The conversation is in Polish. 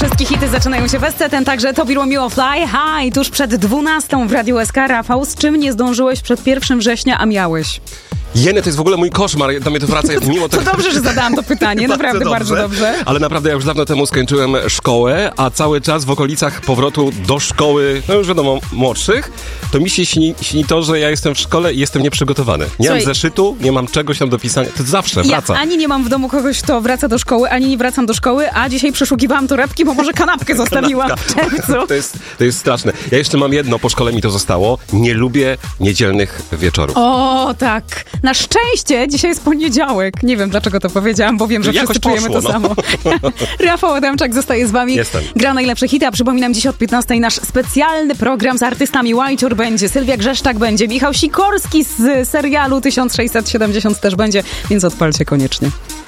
Wszystkie hity zaczynają się w SC, ten także Tobi Romeo Fly High. Tuż przed 12 w Radiu SK. Rafał, z czym nie zdążyłeś przed 1 września, a miałeś? Jene, to jest w ogóle mój koszmar, do mnie to wraca mimo tego. To dobrze, że zadałam to pytanie, naprawdę bardzo dobrze. Ale naprawdę ja już dawno temu skończyłem szkołę, a cały czas w okolicach powrotu do szkoły, no już wiadomo, młodszych, to mi się śni to, że ja jestem w szkole i jestem nieprzygotowany. Nie mam zeszytu, nie mam czegoś tam do pisania, to zawsze wraca. Ja ani nie mam w domu kogoś, kto wraca do szkoły, ani nie wracam do szkoły, a dzisiaj przeszukiwałam torebki, bo może kanapkę zostawiłam w czerwcu. To jest straszne. Ja jeszcze mam jedno, po szkole mi to zostało. Nie lubię niedzielnych wieczorów. O, tak. Na szczęście dzisiaj jest poniedziałek. Nie wiem, dlaczego to powiedziałam, bo wiem, że wszyscy czujemy to samo. Rafał Adamczak zostaje z wami. Jestem. Gra najlepsze hity, a przypominam, dziś od 15 nasz specjalny program z artystami. Łajciur będzie, Sylwia Grzeszczak będzie, Michał Sikorski z serialu 1670 też będzie, więc odpalcie koniecznie.